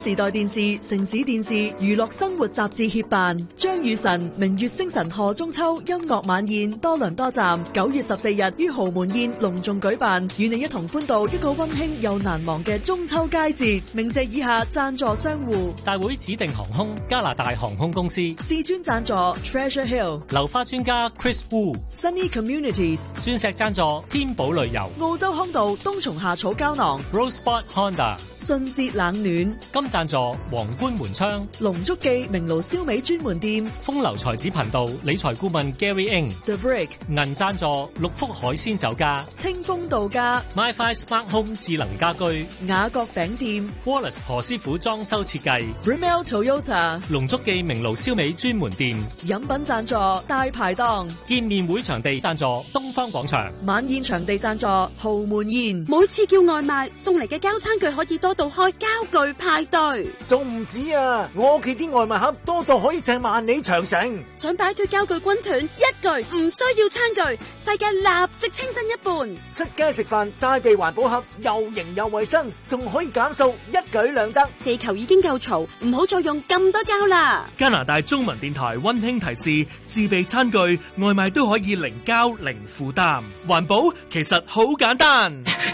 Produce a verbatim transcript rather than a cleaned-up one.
時代電視、城市電視、娛樂生活雜誌協辦張雨晨明月星辰賀中秋音樂晚宴多倫多站，九月十四日於豪門宴隆重舉辦，與你一同歡度一個溫馨又難忘嘅中秋佳節。鳴謝以下贊助商戶： 大會指定航空加拿大航空公司， 至尊贊助 Treasure Hill， 流花專家 Chris Wu， Sunny Communities， 鑽石贊助天寶旅遊， 澳洲康道冬蟲夏草膠囊 Rosebud Honda， 順節冷暖金贊助皇冠門窗， 龍足記明爐燒味專門店， 風流才子頻道理財顧問 Gary Ng， The Brick 銀贊助六福海鮮酒家， 清風度假 MyFi Smart Home 智能家居， 雅閣餅店 Wallace 何師傅裝修設計， Rimmel Toyota 龍足記明爐燒味專門店， 飲品贊助大排檔， 見面會場地贊助東方廣場， 晚宴場地贊助豪門宴。 每次叫外賣送嚟嘅膠餐具可以多到開膠具派對， 仲唔止啊！我屋企啲外賣盒多到可以砌萬里長城。 想擺脫膠具軍團，一句唔需要餐具，世界立即清新一半。 出街食飯帶備環保盒，又型又衛生，仲可以減數，一舉兩得。 地球已經夠嘈，唔好再用咁多膠啦。 加拿大中文電台溫馨提示：自備餐具外賣都可以零膠零負擔，環保其實好簡單。